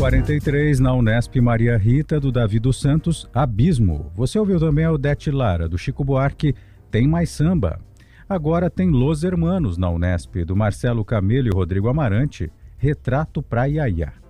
8h43 na Unesp Maria Rita, do Davi dos Santos, Abismo. Você ouviu também a Odete Lara, do Chico Buarque, Tem Mais Samba. Agora tem Los Hermanos na Unesp, do Marcelo Camelo e Rodrigo Amarante, Retrato pra Iaiá.